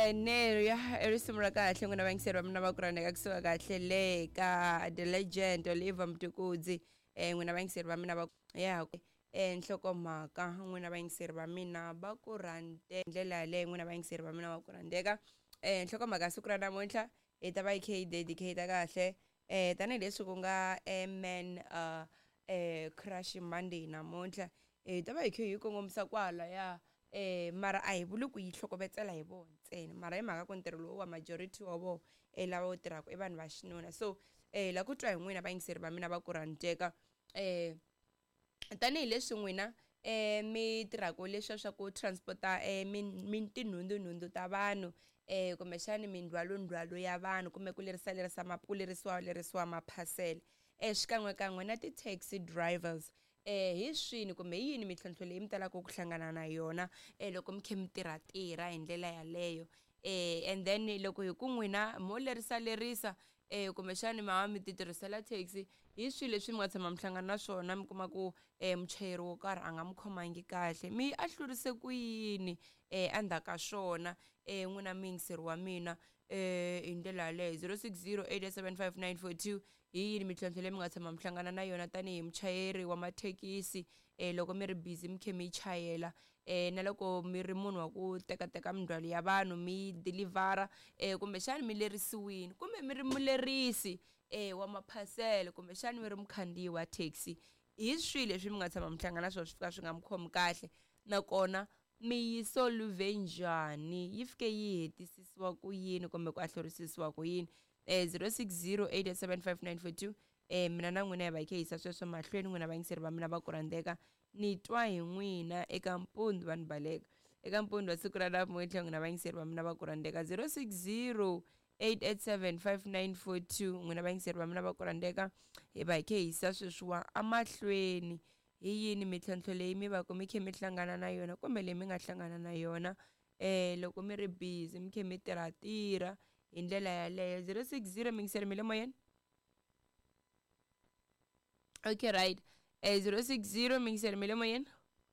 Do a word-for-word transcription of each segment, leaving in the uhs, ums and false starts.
eh ne ya erisimula kahle ngona bangiserwa mina bakurandeka kusuka kahle le ka the legend Oliver Mtukudzi eh ngona bangiserwa mina ba ya eh nhlokomhaka ngona bangiserwa mina bakurande ndlela le ngona bangiserwa mina bakurandeka eh nhlokomhaka siku ra namuntlha hi ta va yi dedicate kahle eh tani leswi ku nga eh man uh eh crush Monday namuntlha eh ta va yi hi kongomisa kwala ya eh mara a hi vuli ku yi hlokovetsela hi vona ntsena mara hi mhaka ku ntirho lowu wa majority wa vo eh lava wo tirhaka i vanhu va xinuna so eh la ku twa hi n'wina vayingiseri va mina va ku rhandeka eh tanihi leswi n'wina eh mi tirhako leswi swa ku transporta eh mi tinhundzu nhundzu ta vanhu eh kumbexani mindzwalo ndzwalo ya vanhu kumbe ku lerisa lerisa mapulerisiwa lerisiwa maphasela eh xikan'we kan'we na ti-taxi drivers eh hi swini kumbe yini mitlhontlho leyi mi talaka ku hlangana na yona eh loko mi khe mi tirha tirha hi ndlela yaleyo eh and then loko hi ku n'wina mo lerisa lerisa eh kumbexani ma mi ti tirhisela taxi hi swilo leswi mi nga tshama mi hlangana na swona mi kuma ku eh muchayeri wo karhi a nga mi khomangi kahle mi a hlurise ku yini eh andhaka swona eh n'wina miyingiseri wa mina eh hi ndlela yaleyo zero six zero eight seven five nine four two hi yini mitlhontlho leyi mi nga tshama mi hlangana na yona tanihi muchayeri wa mathekisi eh loko mi ri busy mi khe mi chayela eh na loko mi ri munhu wa ku tekateka mindzwalo ya vanhu mi delivera eh kumbexani mi lerisiwini kumbe mi ri mulerisi eh wa maphasela kumbexani mi ri mukhandziyi wa taxi hi swilo leswi mi nga tshama mi hlangana na swona swi fika swi nga mi khomi kahle nakona mi yi solve njhani yi fike yi hetisisiwa ku yini kumbe ku ahlorisisiwa ku yini eh zero six zero eight seven five nine four two eh mina na n'wina hi va hi khe hisa sweswo mahlweni n'wina vayingiseri va mina va ku rhandzeka ni twa hi n'wina eka mpundzu vanhu baleka eka mpundzu wa siku ra namuntlha n'wina vayingiseri va mina va ku rhandzeka zero six zero eight eight seven five nine four two n'wina vayingiseri va mina va ku rhandzeka hi va hi khe hisa sweswiwa amahlweni hi yini mitlhontlho leyi mi va ku mi khe mi hlangana na yona kumbe leyi mi nga hlangana na yona eh loko mi ri busy mi khe mi tirha tirha hi ndlela yaleyo zero six zero mingiseri mi le moyeni okay right eh zero six zero mingiseri mi le moyeni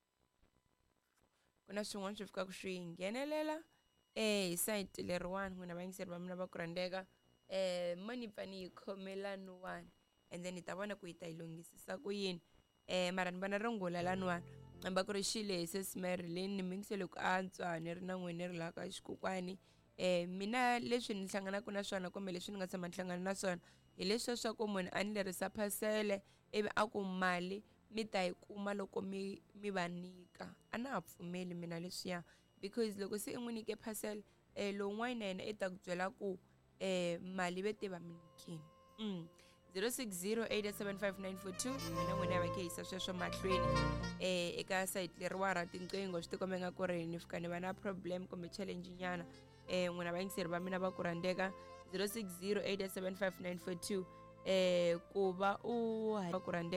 ku na swin'wana swi fikaka swi nghenelela eh site leriwani n'wina vayingiseri va mina va ku rhandzeka eh mani pfani yi khomela nuwani and then hi ta vona ku hi ta yi lunghisisa ku yini eh mara ni vona rungula laniwani hamba ku ri xilehise Smarilyn mi ngisele ku antswa ni ri na n'wina ni ri laha ka xikokwani eh mina leswi ni hlanganaka na swona kumbe leswi ni nga tshama ni hlangana na swona hi leswi swa ku munhu a ni lerisa phasele ivi a ku mali mi ta yi kuma loko mi mi va nyika a na ha pfumeli mina leswiya because loko se i n'wi nyike phasele eh lowun'wana na yena i ta ku byela ku eh mali ve te va mi nyikini mm zero six zero eight seven five nine four two mina n'wina hi va khe hisa sweswo mahlweni eh eka site leriwa ra tinqingho swi tikombe nga ku ri ni fika ni va na problem kumbe challenge nyana eh n'wina vayingiseri va mina va ku rhandzeka zero six zero eight seven five nine four two eh ku va u va ku rhandzeka